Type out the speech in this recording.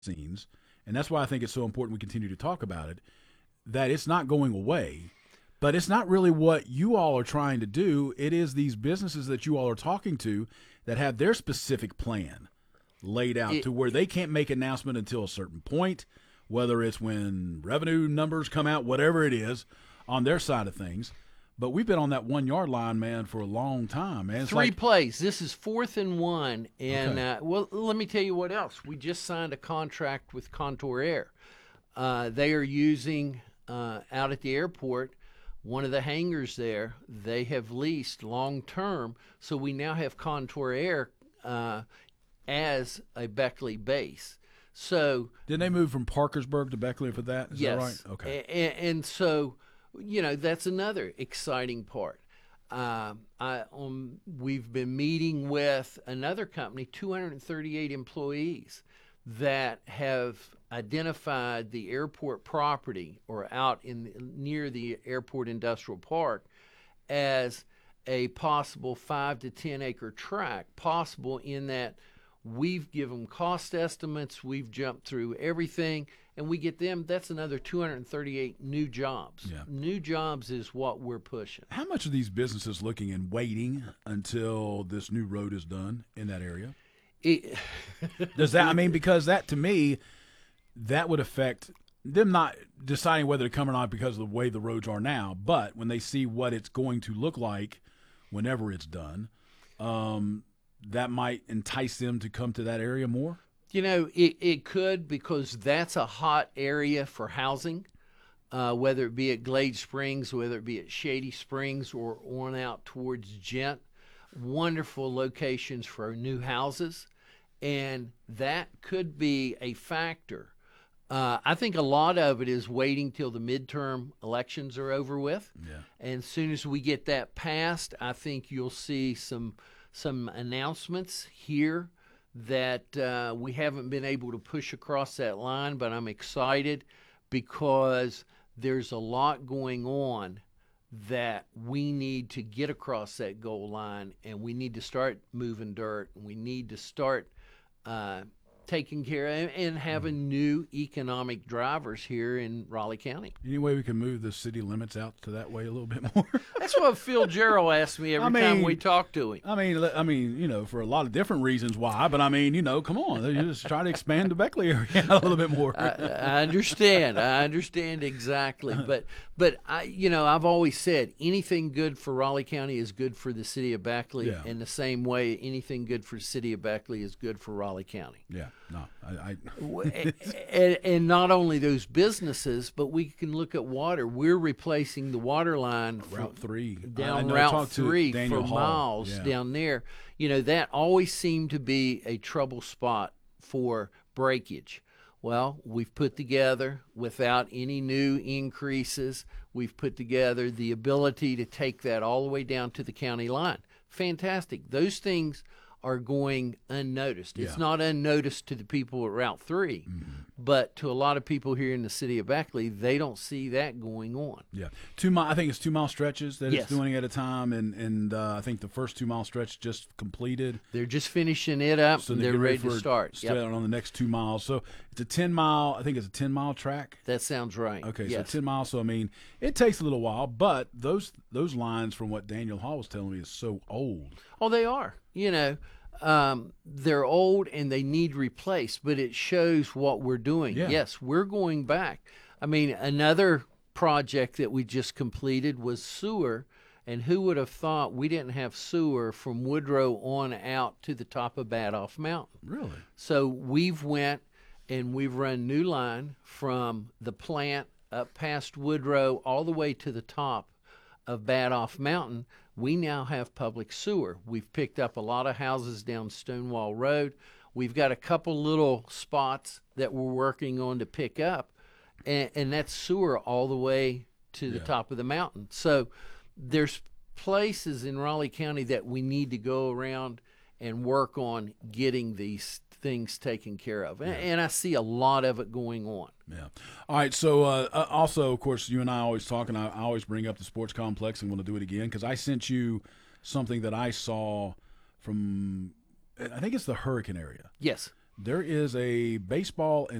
scenes, and that's why I think it's so important we continue to talk about it, that it's not going away. But it's not really what you all are trying to do. It is these businesses that you all are talking to that have their specific plan laid out to where they can't make an announcement until a certain point, whether it's when revenue numbers come out, whatever it is on their side of things. But we've been on that 1 yard line, man, for a long time, man. It's Three plays. This is 4th and 1. And, Okay. well, let me tell you what else. We just signed a contract with Contour Air. They are using, out at the airport, one of the hangars there. They have leased long term. So we now have Contour Air as a Beckley base. So Didn't they move from Parkersburg to Beckley for that? Is yes. that right? Okay. And so, that's another exciting part. We've been meeting with another company, 238 employees that have identified the airport property or out near the airport industrial park as a possible 5 to 10 acre tract, possible in that we've given cost estimates, we've jumped through everything, and we get them. That's another 238 new jobs. Yeah. New jobs is what we're pushing. How much are these businesses looking and waiting until this new road is done in that area? Does that, because that to me, that would affect them not deciding whether to come or not because of the way the roads are now, but when they see what it's going to look like whenever it's done, that might entice them to come to that area more? It could, because that's a hot area for housing, whether it be at Glade Springs, whether it be at Shady Springs, or on out towards Gent. Wonderful locations for new houses, and that could be a factor. I think a lot of it is waiting till the midterm elections are over with. Yeah. And as soon as we get that passed, I think you'll see some announcements here that we haven't been able to push across that line, but I'm excited because there's a lot going on that we need to get across that goal line, and we need to start moving dirt, and we need to start taking care of and having new economic drivers here in Raleigh County. Any way we can move the city limits out to that way a little bit more? That's what Phil Gerald asks me every time we talk to him. For a lot of different reasons why, but come on, you just try to expand the Beckley area a little bit more. I understand. I understand exactly. But I've always said anything good for Raleigh County is good for the city of Beckley. Yeah. In the same way, anything good for the city of Beckley is good for Raleigh County. Yeah, no, and not only those businesses, but we can look at water. We're replacing the water line Route 3 down Route 3 for miles down there. That always seemed to be a trouble spot for breakage. Well, we've put together, without any new increases, we've put together the ability to take that all the way down to the county line. Fantastic. Those things are going unnoticed. It's not unnoticed to the people at Route 3, but to a lot of people here in the city of Beckley, they don't see that going on. Yeah. I think it's 2 mile stretches that it's doing at a time, and I think the first 2 mile stretch just completed. They're just finishing it up, So and they're ready to start. On the next 2 miles. So it's a 10 mile, I think it's a 10 mile track. That sounds right. Okay, yes. so 10 miles. So, it takes a little while, but those lines, from what Daniel Hall was telling me, is so old. Oh, they are. They're old and they need replaced, but it shows what we're doing. Yeah. Yes, we're going back. Another project that we just completed was sewer, and who would have thought we didn't have sewer from Woodrow on out to the top of Badoff Mountain? Really? So we've went and we've run new line from the plant up past Woodrow all the way to the top of Badoff Mountain. We now have public sewer. We've picked up a lot of houses down Stonewall Road. We've got a couple little spots that we're working on to pick up, and that's sewer all the way to the top of the mountain. So there's places in Raleigh County that we need to go around and work on getting these things taken care of. And I see a lot of it going on. Yeah. All right. So also, of course, you and I always talk, and I always bring up the sports complex and want to do it again because I sent you something that I saw from, I think it's the Hurricane area. Yes. there is a baseball